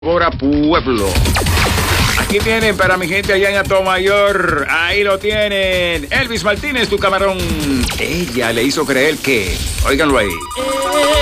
Ahora Pueblo. Aquí tienen para mi gente allá en Atomayor. Ahí lo tienen. Elvis Martínez, tu camarón. Ella le hizo creer que... Óiganlo ahí.